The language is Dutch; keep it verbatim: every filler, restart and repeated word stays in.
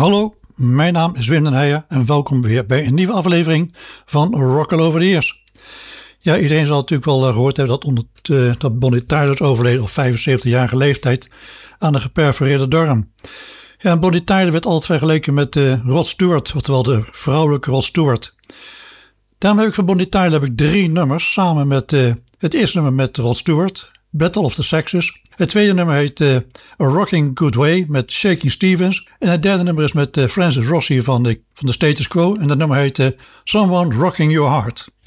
Hallo, mijn naam is Wim den Heijer en welkom weer bij een nieuwe aflevering van Rock All Over The Years. Ja, iedereen zal natuurlijk wel gehoord hebben dat, onder, uh, dat Bonnie Tyler is overleden op vijfenzeventigjarige leeftijd aan een geperforeerde darm. Ja, Bonnie Tyler werd altijd vergeleken met uh, Rod Stewart, oftewel de vrouwelijke Rod Stewart. Daarom heb ik van Bonnie Tyler heb ik drie nummers samen met uh, het eerste nummer met Rod Stewart, Battle of the Sexes. Het tweede nummer heet uh, A Rocking Good Way met Shaking Stevens. En het derde nummer is met uh, Francis Rossi van de, van de Status Quo. En dat nummer heet uh, Someone Rocking Your Heart.